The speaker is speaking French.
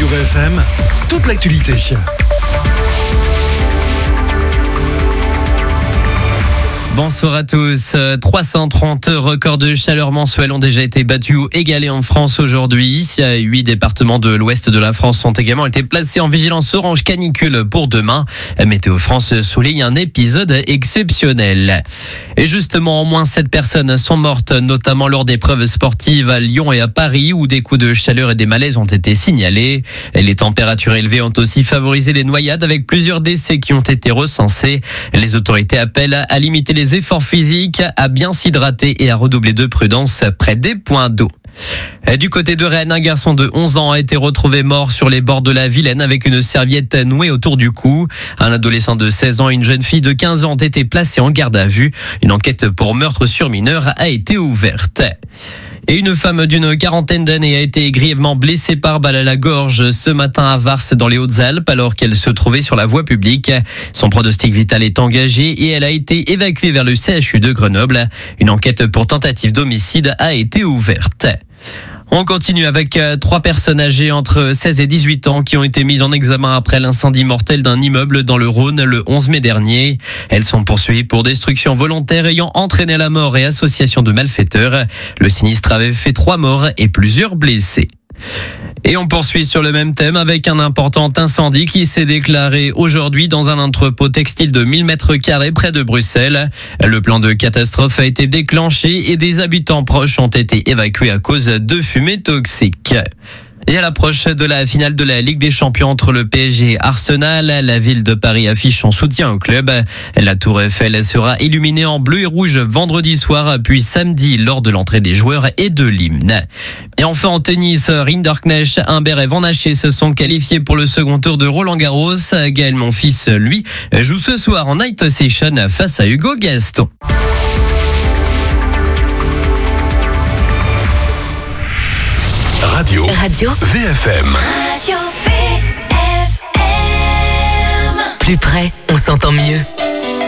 sur VFM, toute l'actualité. Bonsoir à tous. 330 records de chaleur mensuels ont déjà été battus ou égalés en France aujourd'hui. 8 départements de l'ouest de la France ont également été placés en vigilance orange canicule pour demain. Météo France souligne un épisode exceptionnel. Et justement, au moins 7 personnes sont mortes, notamment lors d'épreuves sportives à Lyon et à Paris, où des coups de chaleur et des malaises ont été signalés. Les températures élevées ont aussi favorisé les noyades, avec plusieurs décès qui ont été recensés. Les autorités appellent à limiter les efforts physiques, à bien s'hydrater et à redoubler de prudence près des points d'eau. Du côté de Rennes, un garçon de 11 ans a été retrouvé mort sur les bords de la Vilaine avec une serviette nouée autour du cou. Un adolescent de 16 ans et une jeune fille de 15 ans ont été placés en garde à vue. Une enquête pour meurtre sur mineur a été ouverte. Et une femme d'une quarantaine d'années a été grièvement blessée par balle à la gorge ce matin à Vars dans les Hautes-Alpes alors qu'elle se trouvait sur la voie publique. Son pronostic vital est engagé et elle a été évacuée vers le CHU de Grenoble. Une enquête pour tentative d'homicide a été ouverte. On continue avec 3 personnes âgées entre 16 et 18 ans qui ont été mises en examen après l'incendie mortel d'un immeuble dans le Rhône le 11 mai dernier. Elles sont poursuivies pour destruction volontaire ayant entraîné la mort et association de malfaiteurs. Le sinistre avait fait 3 morts et plusieurs blessés. Et on poursuit sur le même thème avec un important incendie qui s'est déclaré aujourd'hui dans un entrepôt textile de 1000 mètres carrés près de Bruxelles. Le plan de catastrophe a été déclenché et des habitants proches ont été évacués à cause de fumée toxique. Et à l'approche de la finale de la Ligue des Champions entre le PSG et Arsenal, la ville de Paris affiche son soutien au club. La Tour Eiffel sera illuminée en bleu et rouge vendredi soir, puis samedi lors de l'entrée des joueurs et de l'hymne. Et enfin en tennis, Rinderknecht, Humbert et Van Haché se sont qualifiés pour le second tour de Roland-Garros. Gaël Monfils, lui, joue ce soir en night session face à Hugo Gaston. Radio VFM. Radio VFM. Plus près, on s'entend mieux.